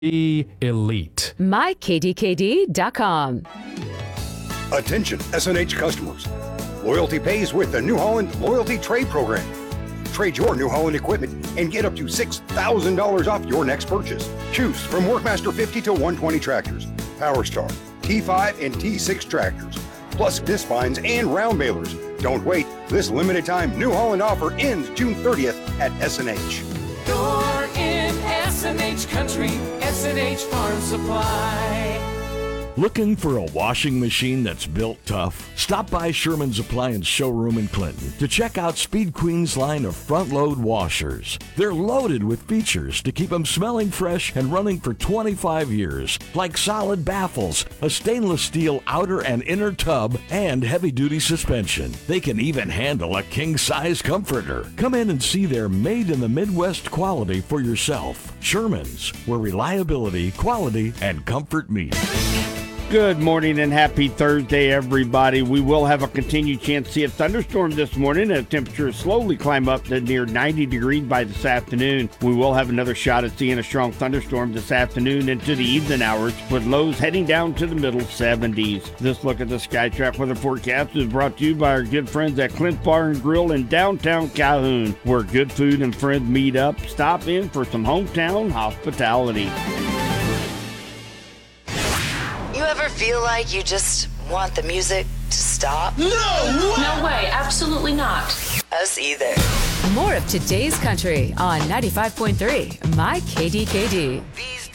Be elite. MyKDKD.com. Attention SNH customers. Loyalty pays with the New Holland Loyalty Trade Program. Trade your New Holland equipment and get up to $6,000 off your next purchase. Choose from Workmaster 50 to 120 tractors, PowerStar, T5 and T6 tractors, plus disc spines and round balers. Don't wait. This limited time New Holland offer ends June 30th at SNH. You're in SNH Country, SNH Farm Supply. Looking for a washing machine that's built tough? Stop by Sherman's Appliance Showroom in Clinton to check out Speed Queen's line of front-load washers. They're loaded with features to keep them smelling fresh and running for 25 years, like solid baffles, a stainless steel outer and inner tub, and heavy-duty suspension. They can even handle a king-size comforter. Come in and see their made-in-the-Midwest quality for yourself. Sherman's, where reliability, quality, and comfort meet. Good morning and happy Thursday, everybody. We will have a continued chance to see a thunderstorm this morning as temperatures slowly climb up to near 90 degrees by this afternoon. We will have another shot at seeing a strong thunderstorm this afternoon into the evening hours with lows heading down to the middle 70s. This look at the SkyTrack weather forecast is brought to you by our good friends at Clint Bar and Grill in downtown Calhoun, where good food and friends meet up. Stop in for some hometown hospitality. You ever feel like you just want the music to stop? No way, absolutely not. Us either. More of today's country on 95.3 MyKDKD. These